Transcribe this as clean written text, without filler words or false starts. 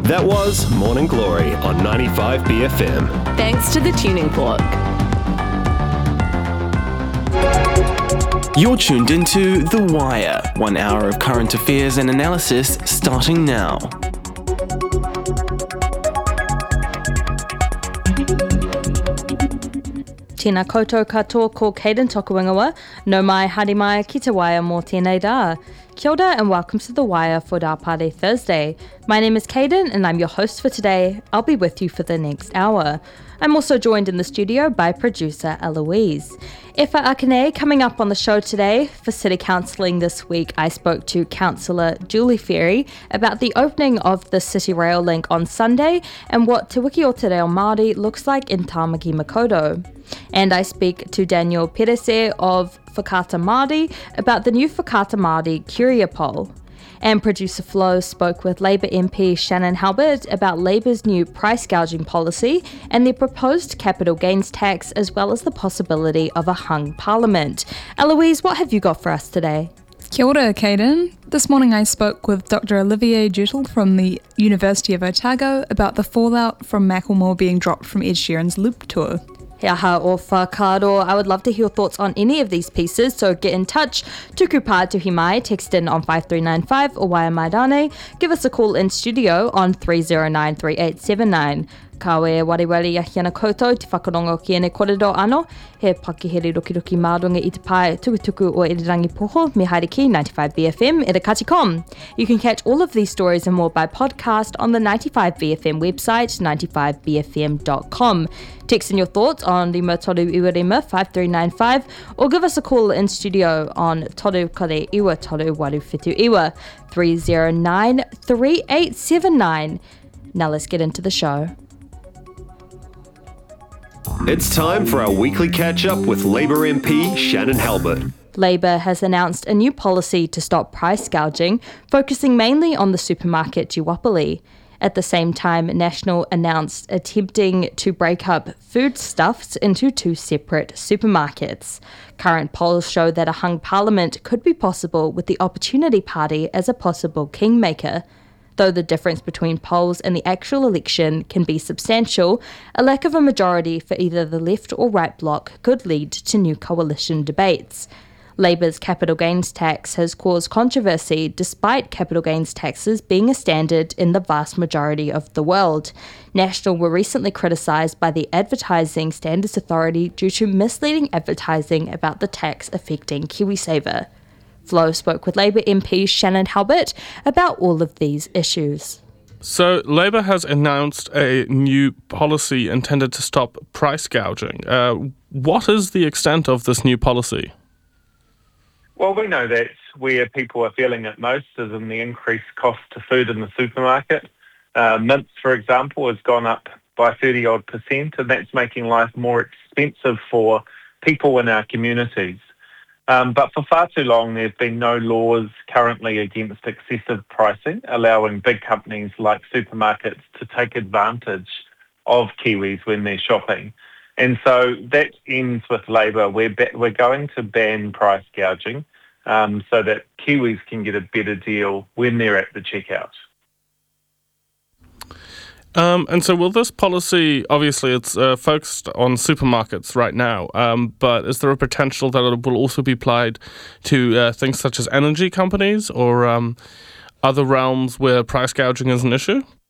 That was Morning Glory on 95BFM. Thanks to the Tuning Fork. You're tuned into The Wire, 1 hour of current affairs and analysis starting now. Tēnā koutou katoa ko Caden Tokuingawa, no mai haere mai ki te Wire mō tēnei rā. Kia ora and welcome to The Wire for Rāpare Thursday. My name is Caden and I'm your host for today. I'll be with you for the next hour. I'm also joined in the studio by producer Eloise. Efa Akane coming up on the show today. For City Councilling this week, I spoke to Councillor Julie Ferry about the opening of the City Rail link on Sunday and what Te Wiki o Te Reo Māori looks like in Tāmaki Makaurau. And I speak to Daniel Perese of Whakaata Māori about the new Whakaata Māori Curia poll. And producer Flo spoke with Labour MP Shannon Halbert about Labour's new price gouging policy and their proposed capital gains tax, as well as the possibility of a hung parliament. Eloise, what have you got for us today? Kia ora, Caden. This morning I spoke with Dr. Olivier Dutel from the University of Otago about the fallout from Macklemore being dropped from Ed Sheeran's Loop tour. He aha o whakaaro. I would love to hear your thoughts on any of these pieces, so get in touch. Tuku pātuhi mai, text in on 5395 or Waia Mai Rane. Give us a call in studio on 309 3879. Kawe wariwari ahi ana koutou, te whakarongo ki ene kōrero ano. He pakiheri rukiruki mārunga i te pai tukutuku o Irirangi Poho, me haere ki 95BFM, Irakati.com. You can catch all of these stories and more by podcast on the 95BFM website, 95BFM.com. Text in your thoughts on Rima Toru Iwarima 5395 or give us a call in studio on Toru Kare Iwa Toru Waru Whitu Iwa 309 3879. Now let's get into the show. It's time for our weekly catch-up with Labour MP Shannon Halbert. Labour has announced a new policy to stop price gouging, focusing mainly on the supermarket duopoly. At the same time, National announced attempting to break up foodstuffs into two separate supermarkets. Current polls show that a hung parliament could be possible with the Opportunity Party as a possible kingmaker. Though the difference between polls and the actual election can be substantial, a lack of a majority for either the left or right bloc could lead to new coalition debates. Labour's capital gains tax has caused controversy despite capital gains taxes being a standard in the vast majority of the world. National were recently criticised by the Advertising Standards Authority due to misleading advertising about the tax affecting KiwiSaver. Flo spoke with Labour MP Shannon Halbert about all of these issues. So Labour has announced a new policy intended to stop price gouging. What is the extent of this new policy? Well, we know that where people are feeling it most is in the increased cost of food in the supermarket. Mince, for example, has gone up by 30-odd%, and that's making life more expensive for people in our communities. But for far too long, there have been no laws currently against excessive pricing, allowing big companies like supermarkets to take advantage of Kiwis when they're shopping. And so that ends with Labour. We're going to ban price gouging so that Kiwis can get a better deal when they're at the checkout. And so will this policy, obviously it's focused on supermarkets right now, but is there a potential that it will also be applied to things such as energy companies or other realms where price gouging is an issue?